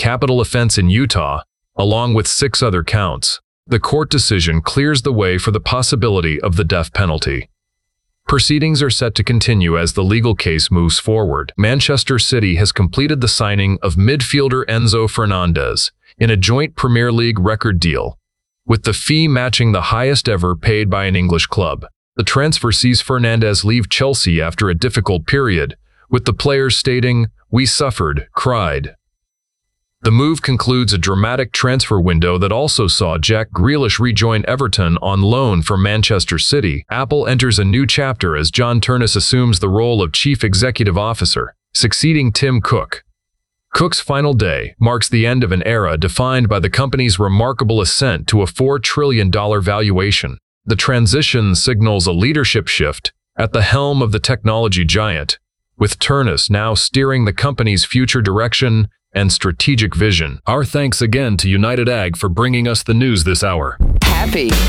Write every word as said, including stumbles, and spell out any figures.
capital offense in Utah, along with six other counts. The court decision clears the way for the possibility of the death penalty. Proceedings are set to continue as the legal case moves forward. Manchester City has completed the signing of midfielder Enzo Fernandez in a joint Premier League record deal, with the fee matching the highest ever paid by an English club. The transfer sees Fernandez leave Chelsea after a difficult period, with the players stating, "We suffered, cried." The move concludes a dramatic transfer window that also saw Jack Grealish rejoin Everton on loan from Manchester City. Apple enters a new chapter as John Ternus assumes the role of Chief Executive Officer, succeeding Tim Cook. Cook's final day marks the end of an era defined by the company's remarkable ascent to a four trillion dollar valuation. The transition signals a leadership shift at the helm of the technology giant, with Ternus now steering the company's future direction and strategic vision. Our thanks again to United Ag for bringing us the news this hour. Happy